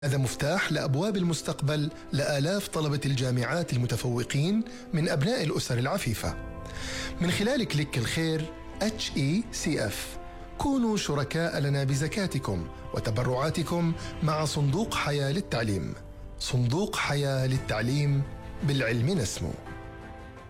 هذا مفتاح لأبواب المستقبل لآلاف طلبة الجامعات المتفوقين من أبناء الأسر العفيفة. من خلال كليك الخير HECF كونوا شركاء لنا بزكاتكم وتبرعاتكم مع صندوق حياة للتعليم. صندوق حياة للتعليم، بالعلم نسمو.